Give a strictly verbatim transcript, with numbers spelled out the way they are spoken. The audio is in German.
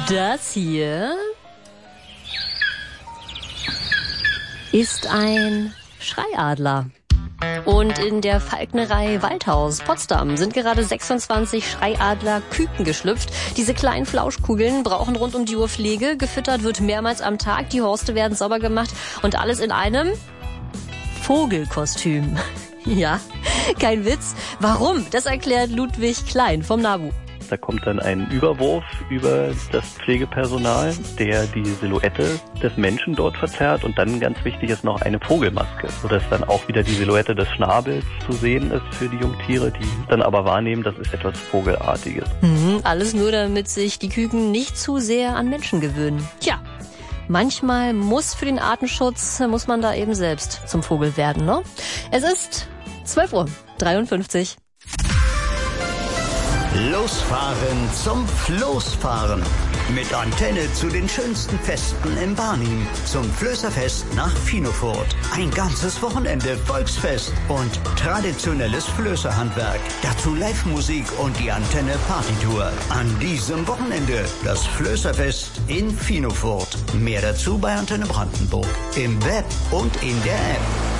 Das hier ist ein Schreiadler. Und in der Falknerei Waldhaus Potsdam sind gerade sechsundzwanzig Schreiadler-Küken geschlüpft. Diese kleinen Flauschkugeln brauchen rund um die Uhr Pflege. Gefüttert wird mehrmals am Tag. Die Horste werden sauber gemacht. Und alles in einem Vogelkostüm. Ja, kein Witz. Warum? Das erklärt Ludwig Klein vom NABU. Da kommt dann ein Überwurf über das Pflegepersonal, der die Silhouette des Menschen dort verzerrt. Und dann, ganz wichtig, ist noch eine Vogelmaske, sodass dann auch wieder die Silhouette des Schnabels zu sehen ist für die Jungtiere, die dann aber wahrnehmen, das ist etwas Vogelartiges. Mhm, alles nur, damit sich die Küken nicht zu sehr an Menschen gewöhnen. Tja, manchmal muss für den Artenschutz, muss man da eben selbst zum Vogel werden, ne? Es ist zwölf Uhr dreiundfünfzig. Losfahren zum Floßfahren. Mit Antenne zu den schönsten Festen in Barnim. Zum Flößerfest nach Finofurt. Ein ganzes Wochenende Volksfest und traditionelles Flößerhandwerk. Dazu Live-Musik und die Antenne Partytour. An diesem Wochenende das Flößerfest in Finofurt. Mehr dazu bei Antenne Brandenburg. Im Web und in der App.